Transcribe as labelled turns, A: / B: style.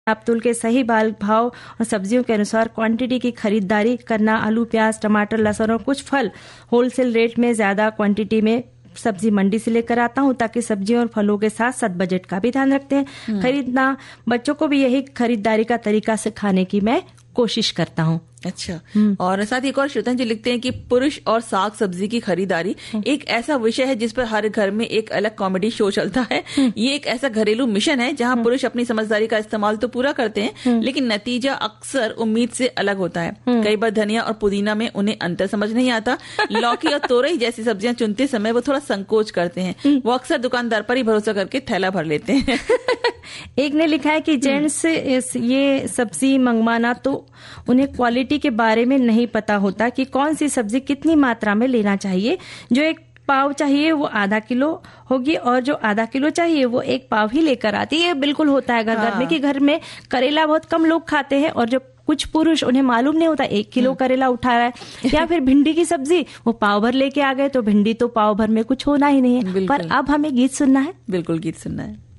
A: नापतोल के सही भाव और सब्जियों के अनुसार क्वांटिटी की खरीदारी करना। आलू, प्याज, टमाटर, लहसुन और कुछ फल होलसेल रेट में ज्यादा क्वांटिटी में सब्जी मंडी से लेकर आता हूँ, ताकि सब्जियों और फलों के साथ साथ बजट का भी ध्यान रखते हैं। खरीदना, बच्चों को भी यही खरीदारी का तरीका सिखाने की मैं कोशिश करता हूँ।
B: अच्छा। और साथ ही एक और श्रोतांजलि लिखते हैं कि पुरुष और साग सब्जी की खरीदारी एक ऐसा विषय है जिस पर हर घर में एक अलग कॉमेडी शो चलता है। ये एक ऐसा घरेलू मिशन है जहां पुरुष अपनी समझदारी का इस्तेमाल तो पूरा करते हैं, लेकिन नतीजा अक्सर उम्मीद से अलग होता है। कई बार धनिया और पुदीना में उन्हें अंतर समझ नहीं आता। लौकी और तोरई जैसी सब्जियां चुनते समय वो थोड़ा संकोच करते हैं। वो अक्सर दुकानदार पर ही भरोसा करके थैला भर लेते हैं।
A: एक ने लिखा है कि जेंट्स ये सब्जी मंगवाना तो उन्हें क्वालिटी के बारे में नहीं पता होता कि कौन सी सब्जी कितनी मात्रा में लेना चाहिए। जो एक पाव चाहिए वो आधा किलो होगी और जो आधा किलो चाहिए वो एक पाव ही लेकर आती है। बिल्कुल होता है घर में कि घर में करेला बहुत कम लोग खाते हैं और जो कुछ पुरुष उन्हें मालूम नहीं होता 1 किलो करेला उठा रहा है। या फिर भिंडी की सब्जी वो पाव भर लेके आ गए, तो भिंडी तो पाव भर में कुछ होना ही नहीं है। पर अब हमें गीत सुनना है।
B: बिल्कुल गीत सुनना है।